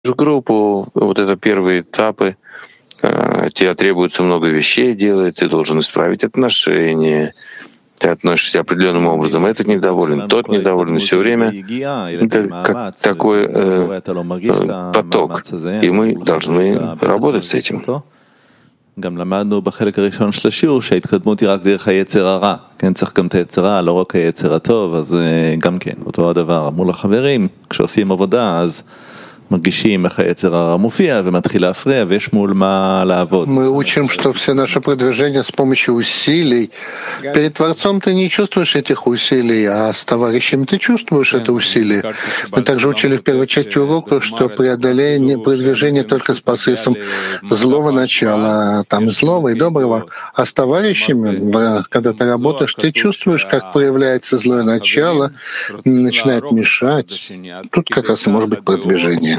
группу, вот это первые этапы, тебе требуется много вещей делать, ты должен исправить отношения, ты относишься определенным образом, этот недоволен, тот недоволен, все время это как такой поток, и мы должны работать с этим. גם למדנו בחלק הראשון של השיעור שההתקדמות היא רק דרך היצר הרע, כן, צריך גם את היצר הרע, לא רק היצר הטוב, אז גם כן, אותו הדבר מול החברים, כשעושים עבודה אז מרגישים איך היצר הרע מופיע ומתחיל להפריע ויש מול מה לעבוד. Мы учим, что все наше продвижение с помощью усилий. Перед Творцом ты не чувствуешь этих усилий, а с товарищем ты чувствуешь это усилие. Мы также учили в первой части урока, что преодоление, продвижение только с посредством злого начала, там и злого, и доброго. А с товарищами, когда ты работаешь, ты чувствуешь, как проявляется злое начало, начинает мешать. Тут как раз и может быть продвижение.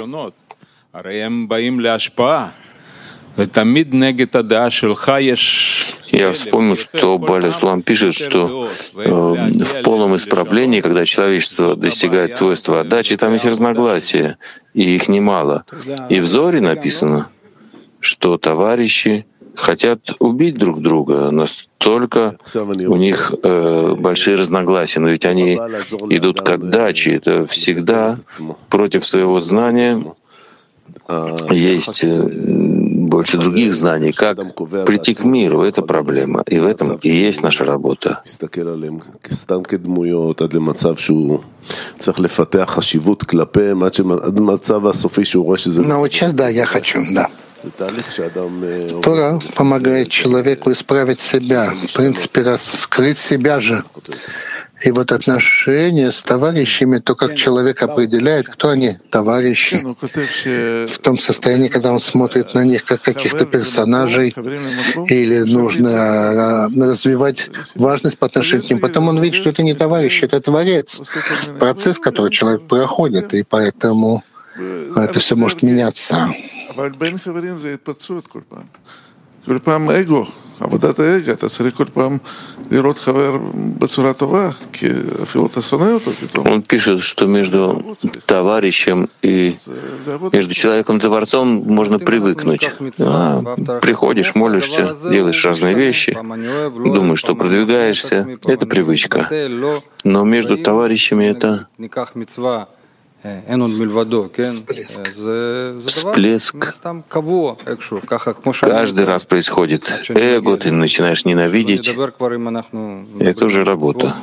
Я вспомнил, что Баля Сулам пишет, что в полном исправлении, когда человечество достигает свойства отдачи, там есть разногласия, и их немало. И в Зоре написано, что товарищи хотят убить друг друга, настолько у них большие разногласия, но ведь они идут к отдаче, это всегда против своего знания. Есть больше других знаний, как прийти к миру, это проблема, и в этом и есть наша работа. Но вот сейчас, да, я хочу, да. Тора помогает человеку исправить себя, в принципе, раскрыть себя же. И вот отношения с товарищами, то, как человек определяет, кто они, товарищи, в том состоянии, когда он смотрит на них как каких-то персонажей, или нужно развивать важность по отношению к ним. Потом он видит, что это не товарищ, это творец, процесс, который человек проходит, и поэтому это все может меняться. עבודת האגו, אתה צריך כל פעם לראות חבר בצורה טובה, כי אפילו אתה שונא אותו פתאום. Он пишет, что между товарищем и между человеком и Творцом можно привыкнуть. Приходишь, молишься, делаешь разные вещи, думаешь, что продвигаешься, это привычка. Но между товарищами это всплеск. Каждый раз происходит эго, ты начинаешь ненавидеть. Это уже работа.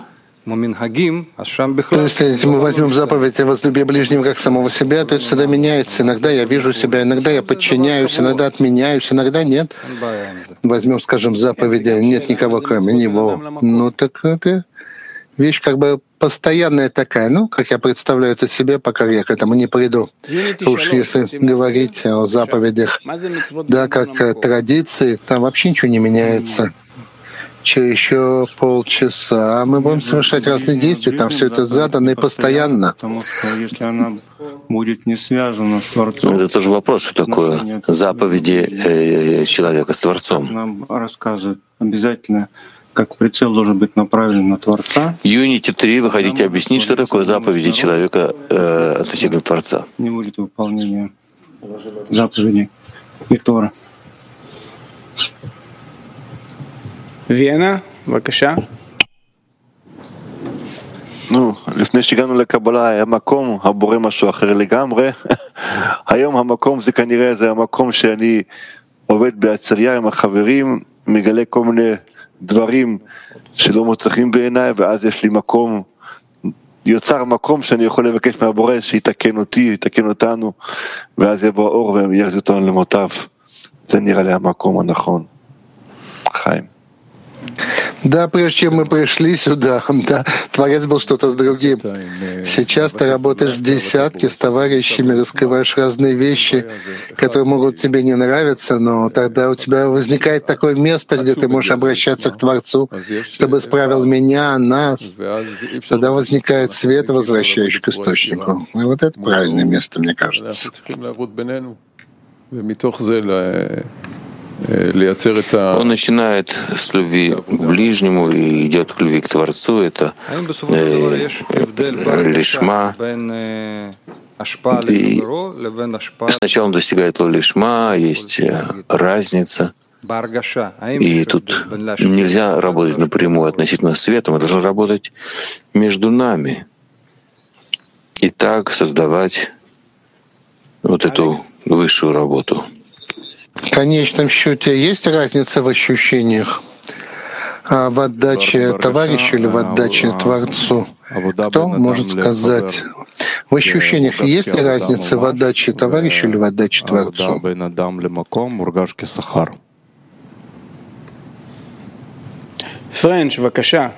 То есть, если мы возьмем заповедь «возлюби ближнего как самого себя», то это всегда меняется. Иногда я вижу себя, иногда я подчиняюсь, иногда отменяюсь, иногда нет. Возьмем, скажем, заповеди «нет никого, кроме него». Ну так это вещь как бы постоянная такая, ну, как я представляю это себе, пока я к этому не приду. Уж если говорить о заповедях, да, как традиции, там вообще ничего не меняется. Через еще полчаса мы будем совершать разные действия, там все это задано и постоянно. Если она будет не связана с Творцом. Это тоже вопрос, что такое заповеди человека с Творцом. Нам рассказывают обязательно, как прицел должен быть направлен на Творца. Unity 3 вы хотите объяснить, что такое заповеди человека относительно Творца? Не будет выполнения заповедей и Тора. ויאנה, בבקשה. לפני שהגענו לקבלה היה מקום הבורא משהו אחר לגמרי. היום המקום זה כנראה זה המקום שאני עובד בעצריה עם החברים, מגלה כל מיני דברים שלא מוצאים בעיניי, ואז יש לי מקום, יוצר מקום שאני יכול לבקש מהבורא שיתקן אותי, יתקן אותנו, ואז יבוא אור ויחזיר אותנו למותיו. זה נראה לי המקום הנכון. חיים. Да, прежде чем мы пришли сюда, да, Творец был что-то другим. Сейчас ты работаешь в десятке с товарищами, раскрываешь разные вещи, которые могут тебе не нравиться, но тогда у тебя возникает такое место, где ты можешь обращаться к Творцу, чтобы исправил меня, нас. Тогда возникает свет, возвращающий к источнику. И вот это правильное место, мне кажется. Он начинает с любви к ближнему и идет к любви к Творцу. Это лишма. И сначала он достигает лолишма, есть разница. И тут нельзя работать напрямую относительно света, мы должны работать между нами. И так создавать вот эту высшую работу. В конечном счете есть разница в ощущениях в отдаче товарищу или в отдаче Творцу? Кто может сказать? В ощущениях есть ли разница в отдаче товарищу или в отдаче Творцу? Френч, бакаша.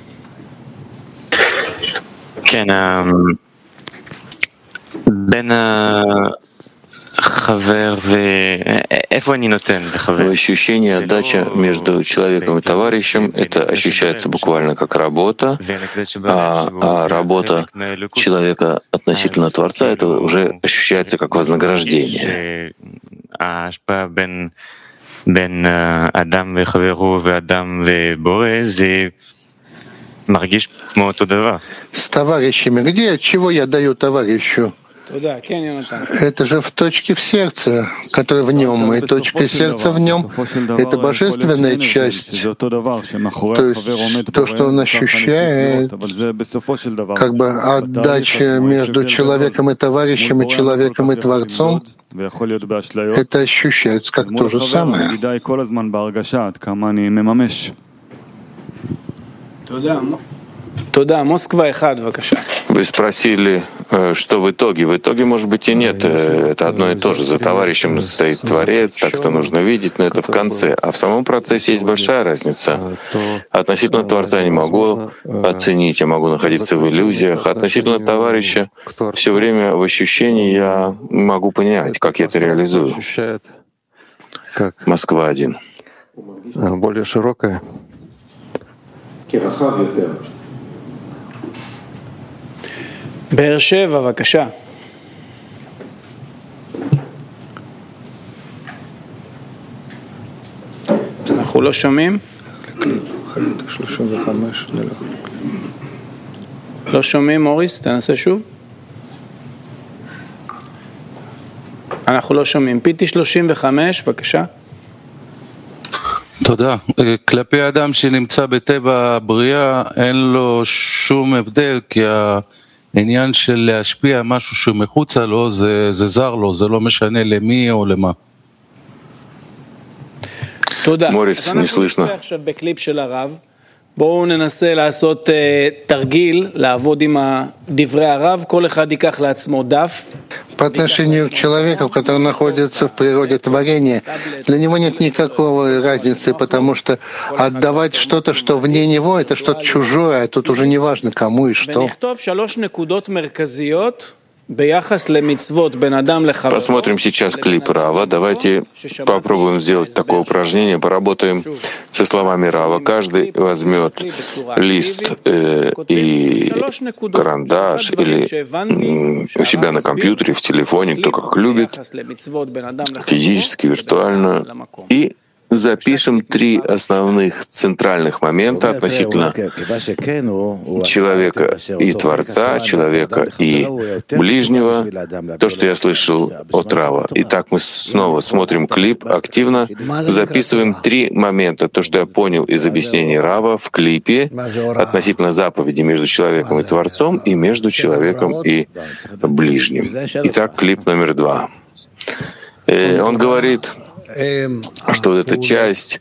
Ощущение отдача между человеком и товарищем — это ощущается буквально как работа, а работа человека относительно Творца — это уже ощущается как вознаграждение. С товарищами. Где, чего я даю товарищу? Это же в точке в сердце, которая в нем, и точка сердца в нем — это божественная часть. То есть то, что он ощущает, как бы отдача между человеком и товарищем, и человеком и Творцом, это ощущается как то же самое. Вы спросили, что в итоге? В итоге, может быть, и нет. Это одно и то же. За товарищем стоит Творец, так это нужно видеть, но это в конце. А в самом процессе есть большая разница. Относительно Творца я не могу оценить, я могу находиться в иллюзиях. Относительно товарища все время в ощущении я могу понять, как я это реализую. Москва-1. Более широкая. באר שבע, בבקשה. אנחנו לא שומעים? לא שומעים, מוריס? תנסה שוב. אנחנו לא שומעים. פיטי 35, בבקשה. תודה. כלפי האדם שנמצא בטבע הבריאה אין לו שום הבדל, כי העניין של להשפיע משהו שמחוצה לו זה זר לו, זה לא משנה למי או למה. תודה. מוריס, не слышно. עכשיו בקליפ של הרב. בואו ננסה לעשות תרגיל, לעבוד עם דברי הרב, כל אחד ייקח לעצמו דף. По отношению к человеку, который находится в природе творения, для него нет никакой разницы, потому что отдавать что-то, что вне него, это что-то чужое, а тут уже не важно, кому и что. Посмотрим сейчас клип Рава. Давайте попробуем сделать такое упражнение, поработаем со словами Рава. Каждый возьмет лист и карандаш или у себя на компьютере, в телефоне, кто как любит, физически, виртуально, и запишем 3 основных центральных момента относительно человека и Творца, человека и ближнего, то, что я слышал от Рава. Итак, мы снова смотрим клип, активно записываем 3 момента, то, что я понял из объяснений Рава в клипе относительно заповеди между человеком и Творцом и между человеком и ближним. Итак, клип номер 2. Он говорит, что вот эта часть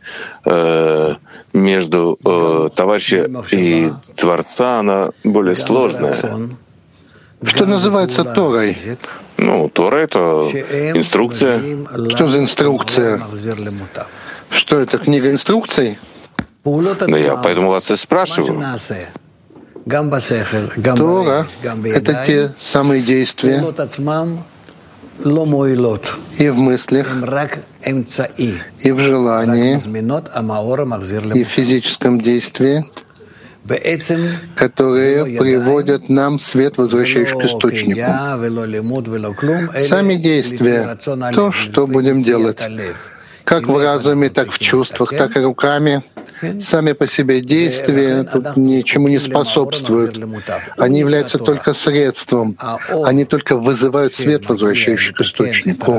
между товарищем и Творца, она более сложная. Что называется Торой? Ну, Тора — это инструкция. Что за инструкция? Что это, книга инструкций? Да я поэтому вас и спрашиваю. Тора — это те самые действия и в мыслях, и в желании, и в физическом действии, которые приводят нам свет, возвращающий к источнику. Сами действия, то, что будем делать, как в разуме, так в чувствах, так и руками, Сами по себе действия тут ничему не способствуют. Они являются только средством. Они только вызывают свет, возвращающий к источнику.